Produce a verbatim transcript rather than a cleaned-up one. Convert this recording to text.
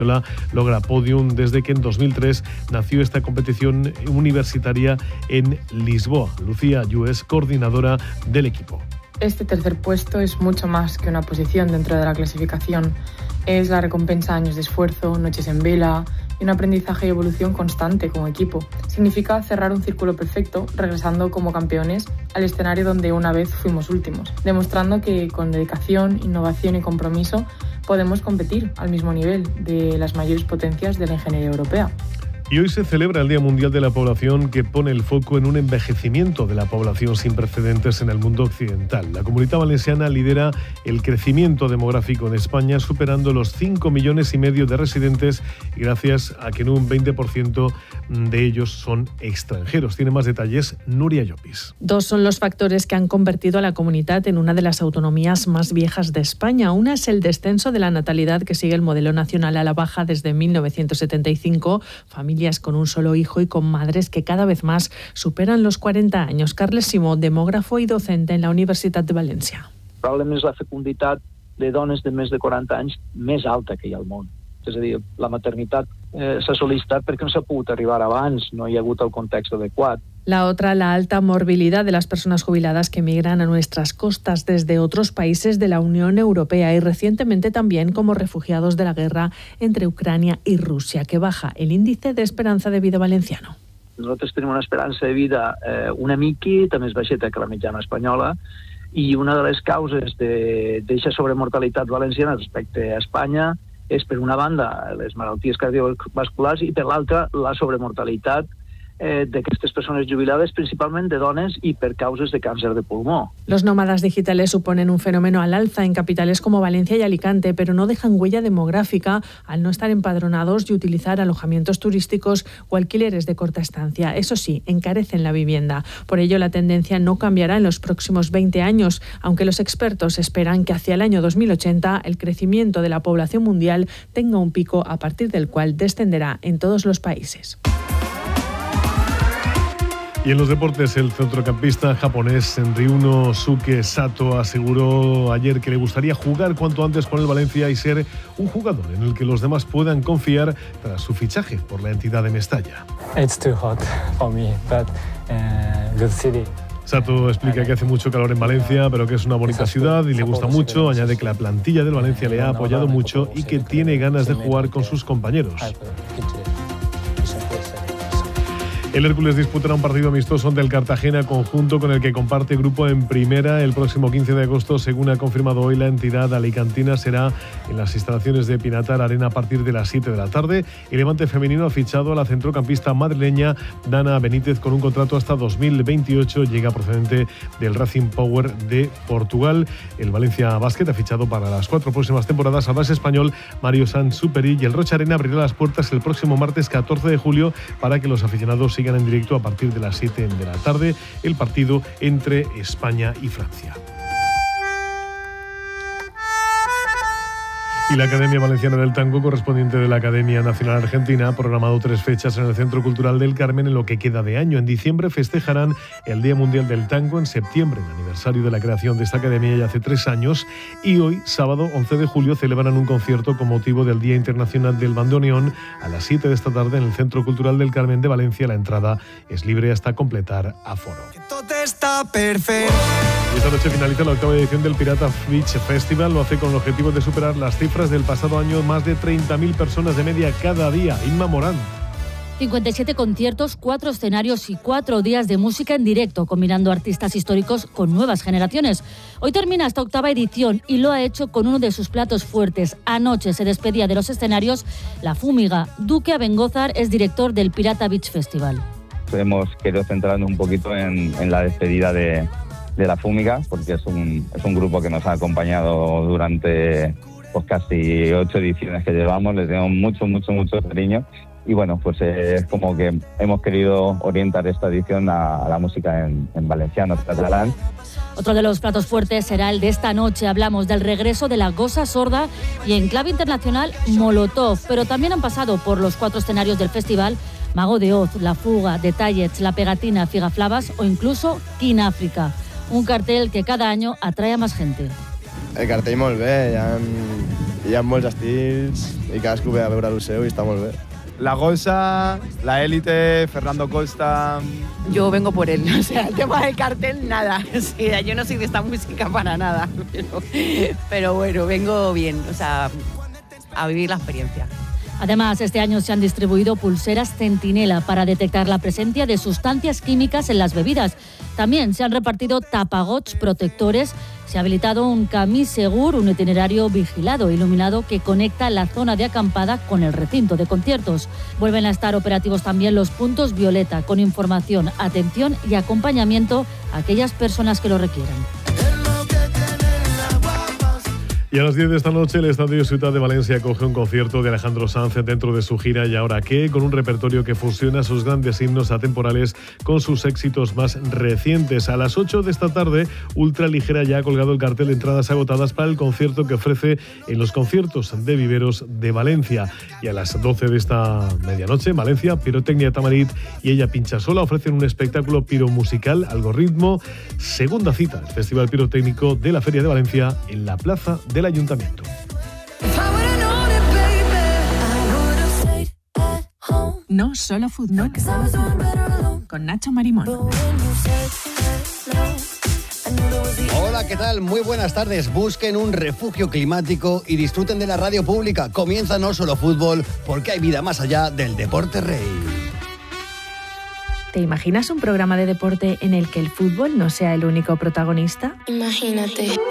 logra podium desde que en dos mil tres nació esta competición universitaria en Lisboa. Lucía Llués, coordinadora del equipo. Este tercer puesto es mucho más que una posición dentro de la clasificación. Es la recompensa de años de esfuerzo, noches en vela y un aprendizaje y evolución constante como equipo. Significa cerrar un círculo perfecto, regresando como campeones al escenario donde una vez fuimos últimos, demostrando que con dedicación, innovación y compromiso podemos competir al mismo nivel de las mayores potencias de la ingeniería europea. Y hoy se celebra el Día Mundial de la Población, que pone el foco en un envejecimiento de la población sin precedentes en el mundo occidental. La Comunitat Valenciana lidera el crecimiento demográfico en España, superando los cinco millones y medio de residentes, y gracias a que en un veinte por ciento de ellos son extranjeros. Tiene más detalles Núria Llopis. Dos son los factores que han convertido a la comunidad en una de las autonomías más viejas de España. Una es el descenso de la natalidad, que sigue el modelo nacional a la baja desde mil novecientos setenta y cinco, familias con un solo hijo y con madres que cada vez más superan los cuarenta años. Carles Simó, demógrafo i docente en la Universitat de València. Probablement és la fecunditat de dones de més de quaranta anys més alta que hi ha al món. És a dir, la maternitat eh, s'ha sol·licitat perquè no s'ha pogut arribar abans, no hi ha hagut el context adequat. La otra, la alta morbilidad de las personas jubiladas que migran a nuestras costas desde otros países de la Unión Europea y recientemente también como refugiados de la guerra entre Ucrania y Rusia, que baja el índice de esperanza de vida valenciano. Nosaltres tenim una esperança de vida eh, una miqueta més baixeta que la mitjana espanyola, i una de les causes d'aquesta sobremortalitat valenciana respecte a Espanya és, per una banda, les malalties cardiovasculars i, per l'altra, la sobremortalitat Eh, de estas personas jubiladas, principalmente de dones y por causas de cáncer de pulmón. Los nómadas digitales suponen un fenómeno al alza en capitales como Valencia y Alicante, pero no dejan huella demográfica al no estar empadronados y utilizar alojamientos turísticos o alquileres de corta estancia. Eso sí, encarecen la vivienda. Por ello, la tendencia no cambiará en los próximos veinte años, aunque los expertos esperan que hacia el año dos mil ochenta el crecimiento de la población mundial tenga un pico a partir del cual descenderá en todos los países. Y en los deportes, el centrocampista japonés Ryunosuke Sato aseguró ayer que le gustaría jugar cuanto antes con el Valencia y ser un jugador en el que los demás puedan confiar tras su fichaje por la entidad de Mestalla. It's too hot for me, but uh, good city. Sato explica que hace mucho calor en Valencia, pero que es una bonita ciudad y le gusta mucho. Añade que la plantilla del Valencia le ha apoyado mucho y que tiene ganas de jugar con sus compañeros. El Hércules disputará un partido amistoso ante el Cartagena, conjunto con el que comparte grupo en primera el próximo quince de agosto. Según ha confirmado hoy la entidad alicantina, será en las instalaciones de Pinatar Arena a partir de las siete de la tarde. El Levante femenino ha fichado a la centrocampista madrileña Dana Benítez con un contrato hasta dos mil veintiocho. Llega procedente del Racing Power de Portugal. El Valencia Basket ha fichado para las cuatro próximas temporadas al base español Mario Sansuperi, y el Rocha Arena abrirá las puertas el próximo martes catorce de julio para que los aficionados sigan en directo a partir de las siete de la tarde el partido entre España y Francia. Y la Academia Valenciana del Tango, correspondiente de la Academia Nacional Argentina, ha programado tres fechas en el Centro Cultural del Carmen en lo que queda de año. En diciembre festejarán el Día Mundial del Tango, en septiembre el aniversario de la creación de esta academia ya hace tres años, y hoy, sábado once de julio, celebran un concierto con motivo del Día Internacional del Bandoneón a las siete de esta tarde en el Centro Cultural del Carmen de Valencia. La entrada es libre hasta completar aforo. Está perfecto. Y esta noche finaliza la octava edición del Pirata Beach Festival. Lo hace con el objetivo de superar las cifras del pasado año, más de treinta mil personas de media cada día. Inma Morán. cincuenta y siete conciertos, cuatro escenarios y cuatro días de música en directo, combinando artistas históricos con nuevas generaciones. Hoy termina esta octava edición y lo ha hecho con uno de sus platos fuertes. Anoche se despedía de los escenarios La Fúmiga. Duque Abengózar es director del Pirata Beach Festival. Hemos querido centrarnos un poquito en, en la despedida de, de La Fúmiga, porque es un, es un grupo que nos ha acompañado durante pues, casi ocho ediciones que llevamos. Les tenemos mucho, mucho, mucho cariño. Y bueno, pues eh, es como que hemos querido orientar esta edición a, a la música en, en valenciano, catalán. Otro de los platos fuertes será el de esta noche. Hablamos del regreso de la Gosa Sorda y en clave internacional Molotov, pero también han pasado por los cuatro escenarios del festival Mago de Oz, La Fuga, Detalles, La Pegatina, Figaflavas o incluso King África. Un cartel que cada año atrae a más gente. El cartel molt bé, hi ha hi ha molts estils i cadascú ve a veure el seu i està molt bé. La Gosa, la Élite, Fernando Costa... Yo vengo por él, o sea, el tema del cartel, nada. O sea, yo no soy de esta música para nada, pero, pero bueno, vengo bien, o sea, a vivir la experiencia. Además, este año se han distribuido pulseras Centinela para detectar la presencia de sustancias químicas en las bebidas. También se han repartido tapagots protectores. Se ha habilitado un Camí Segur, un itinerario vigilado, iluminado, que conecta la zona de acampada con el recinto de conciertos. Vuelven a estar operativos también los puntos violeta, con información, atención y acompañamiento a aquellas personas que lo requieran. Y a las diez de esta noche el Estadio Ciutat de Valencia acoge un concierto de Alejandro Sanz dentro de su gira ¿Y ahora qué?, con un repertorio que fusiona sus grandes himnos atemporales con sus éxitos más recientes. A las ocho de esta tarde, Ultra Ligera ya ha colgado el cartel de entradas agotadas para el concierto que ofrece en los conciertos de Viveros de Valencia. Y a las doce de esta medianoche, en Valencia, Pirotecnia Tamarit y Ella Pincha Sola ofrecen un espectáculo piromusical, Algoritmo, segunda cita, el Festival Pirotécnico de la Feria de Valencia en la Plaza de el Ayuntamiento. No solo fútbol. Con Nacho Marimón. Hola, ¿qué tal? Muy buenas tardes. Busquen un refugio climático y disfruten de la radio pública. Comienza No Solo Fútbol, porque hay vida más allá del deporte rey. ¿Te imaginas un programa de deporte en el que el fútbol no sea el único protagonista? Imagínate.